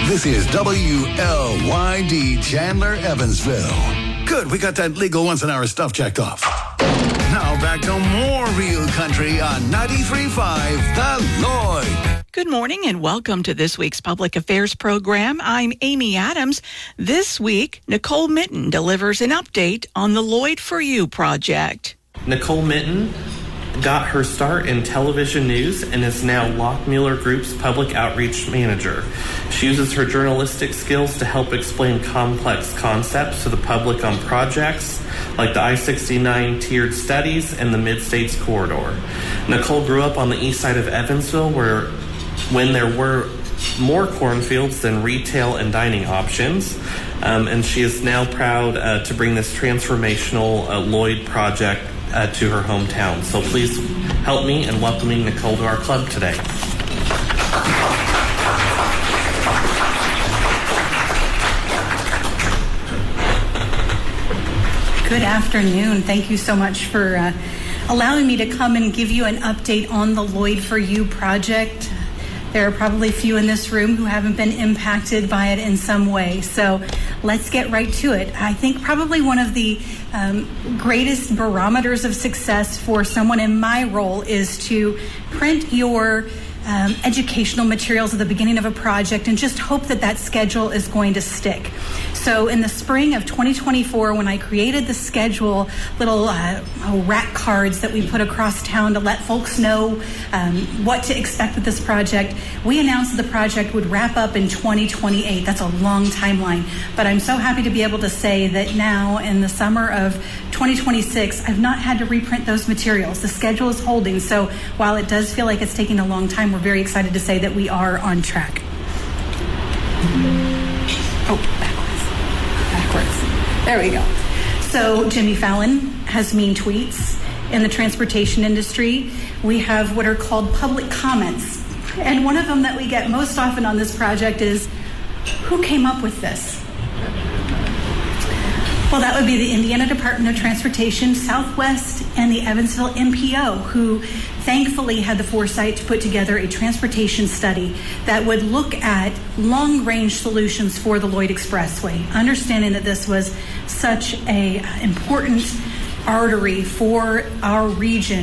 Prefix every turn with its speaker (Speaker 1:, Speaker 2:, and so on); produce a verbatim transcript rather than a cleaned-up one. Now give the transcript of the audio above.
Speaker 1: This is W L Y D Chandler, Evansville. Good, we got that legal once an hour stuff checked off. Now back to more real country on ninety-three point five The Lloyd.
Speaker 2: Good morning and welcome to this week's Public Affairs program. I'm Amy Adams. This week, Nicole Mitten delivers an update on the Lloyd for You project.
Speaker 3: Nicole Mitten got her start in television news and is now Lockmuller Group's public outreach manager. She uses her journalistic skills to help explain complex concepts to the public on projects like the I sixty-nine tiered studies and the Mid-States Corridor. Nicole grew up on the east side of Evansville where when there were more cornfields than retail and dining options, um, and she is now proud uh, to bring this transformational uh, Lloyd project Uh, to her hometown. So please help me in welcoming Nicole to our club today.
Speaker 4: Good afternoon. Thank you so much for uh, allowing me to come and give you an update on the Lloyd for You project. There are probably a few in this room who haven't been impacted by it in some way. So let's get right to it. I think probably one of the um, greatest barometers of success for someone in my role is to print your um, educational materials at the beginning of a project and just hope that that schedule is going to stick. So in the spring of twenty twenty-four, when I created the schedule, little uh, rack cards that we put across town to let folks know um, what to expect with this project, we announced that the project would wrap up in twenty twenty-eight. That's a long timeline, but I'm so happy to be able to say that now in the summer of twenty twenty-six, I've not had to reprint those materials. The schedule is holding, so while it does feel like it's taking a long time, we're very excited to say that we are on track. Oh, backwards. Backwards. There we go. So Jimmy Fallon has mean tweets. In the transportation industry, we have what are called public comments. And one of them that we get most often on this project is, who came up with this? Well, that would be the Indiana Department of Transportation, Southwest, and the Evansville M P O, who thankfully had the foresight to put together a transportation study that would look at long-range solutions for the Lloyd Expressway, understanding that this was such an important artery for our region.